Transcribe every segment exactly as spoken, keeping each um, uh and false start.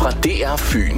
fra D R Fyn.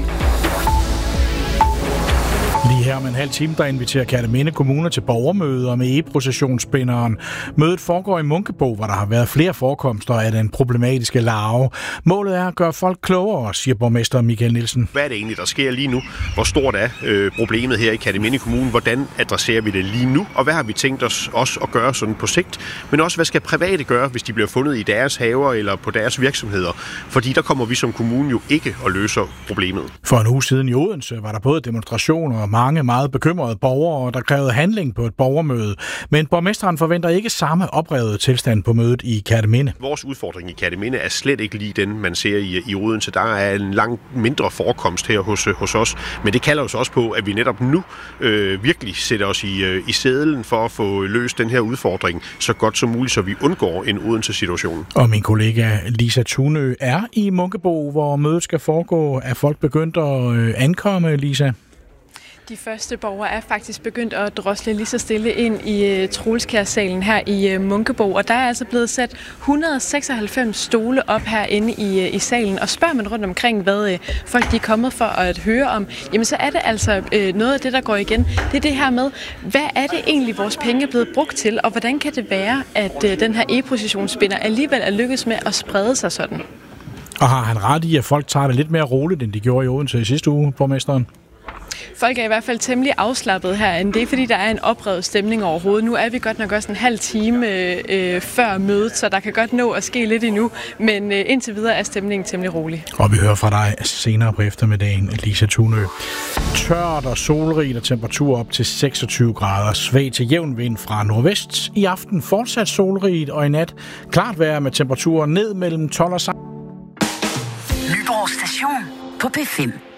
Lige her om en halv time, der inviterer Kerteminde Kommune til borgermøder med e-processionsspinderen. Mødet foregår i Munkebo, hvor der har været flere forekomster af den problematiske larve. Målet er at gøre folk klogere, siger borgmester Michael Nielsen. Hvad er det egentlig, der sker lige nu? Hvor stort er øh, problemet her i Kerteminde Kommune? Hvordan adresserer vi det lige nu? Og hvad har vi tænkt os også at gøre sådan på sigt? Men også, hvad skal private gøre, hvis de bliver fundet i deres haver eller på deres virksomheder? Fordi der kommer vi som kommune jo ikke at løse problemet. For en uge siden i Odense var der både demonstrationer og mange meget bekymrede borgere, der krævede handling på et borgermøde. Men borgmesteren forventer ikke samme oprevede tilstand på mødet i Kerteminde. Vores udfordring i Kerteminde er slet ikke lige den, man ser i, i Odense. Der er en langt mindre forekomst her hos, hos os. Men det kalder os også på, at vi netop nu øh, virkelig sætter os i, øh, i sædlen for at få løst den her udfordring så godt som muligt, så vi undgår en Odense-situation. Og min kollega Lisa Tunø er i Munkebo, hvor mødet skal foregå. Er folk begyndt at øh, ankomme, Lisa? De første borgere er faktisk begyndt at drosle lige så stille ind i uh, Troelskjær-salen her i uh, Munkebo, og der er altså blevet sat et hundrede og seksoghalvfems stole op herinde i, uh, i salen, og spørger man rundt omkring, hvad uh, folk de er kommet for at høre om, jamen så er det altså uh, noget af det, der går igen. Det er det her med, hvad er det egentlig, vores penge er blevet brugt til, og hvordan kan det være, at uh, den her e-processionsspinder alligevel er lykkedes med at sprede sig sådan? Og har han ret i, at folk tager det lidt mere roligt, end de gjorde i Odense i sidste uge, borgmesteren? Folk er i hvert fald temmelig afslappet herinde. Det er fordi, der er en oprevet stemning overhovedet. Nu er vi godt nok også en halv time øh, før mødet, så der kan godt nå at ske lidt endnu. Men øh, indtil videre er stemningen temmelig rolig. Og vi hører fra dig senere på eftermiddagen, Lisa Tunø. Tørt og solrigt og temperatur op til seksogtyve grader. Svag til jævn vind fra nordvest. I aften fortsat solrigt og i nat klart vejr med temperaturer ned mellem tolv og seksten. Nyborg Station på P fem.